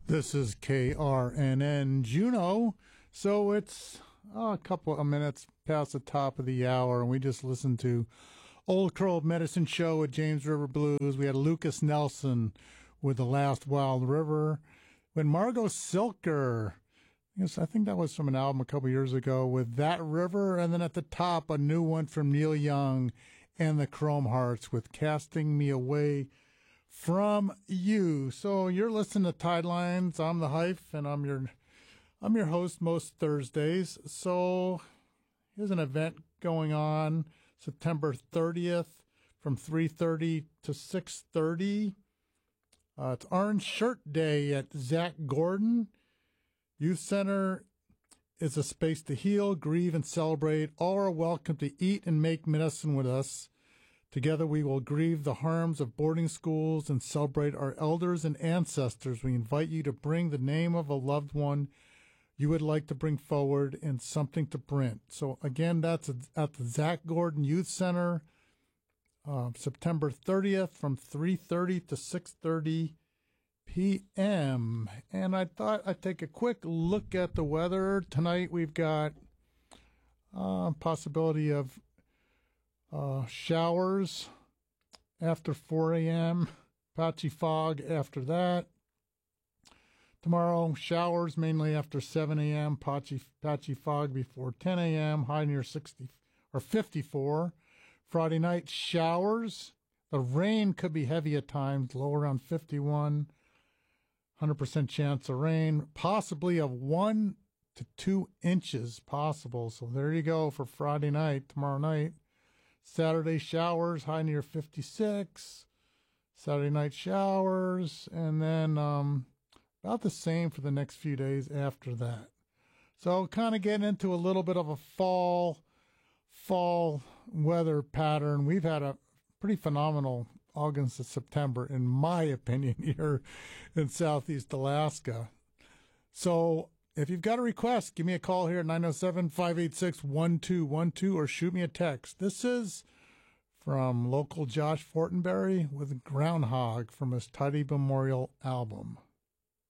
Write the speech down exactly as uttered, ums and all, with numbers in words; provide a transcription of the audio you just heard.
This is K R N N Juneau. So it's oh, a couple of minutes past the top of the hour, and we just listened to Old Crow Medicine Show with James River Blues. We had Lucas Nelson with The Last Wild River. When Margot Silker, yes, I think that was from an album a couple years ago, with That River. And then at the top, a new one from Neil Young and the Chrome Hearts with Casting Me Away From You. So you're listening to Tidelines. I'm the Hyph, and I'm your I'm your host most Thursdays. So here's an event going on September thirtieth from three thirty to six thirty. Uh, it's Orange Shirt Day at Zach Gordon Youth Center. Is a space to heal, grieve, and celebrate. All are welcome to eat and make medicine with us. Together we will grieve the harms of boarding schools and celebrate our elders and ancestors. We invite you to bring the name of a loved one you would like to bring forward and something to print. So again, that's at the Zach Gordon Youth Center, uh, September thirtieth from three thirty to six thirty p.m. And I thought I'd take a quick look at the weather. Tonight we've got uh, possibility of Uh, showers after four a.m., patchy fog after that. Tomorrow, showers mainly after seven a.m., patchy, patchy fog before ten a.m., high near sixty or fifty-four. Friday night, showers. The rain could be heavy at times, low around fifty-one. one hundred percent chance of rain, possibly of one to two inches possible. So there you go for Friday night, tomorrow night. Saturday showers, high near fifty-six. Saturday night showers, and then um, about the same for the next few days after that. So kind of getting into a little bit of a fall, fall weather pattern. We've had a pretty phenomenal August and September, in my opinion, here in Southeast Alaska. So if you've got a request, give me a call here at nine oh seven, five eight six, one two one two or shoot me a text. This is from local Josh Fortenberry with Groundhog from his Tidy Memorial album.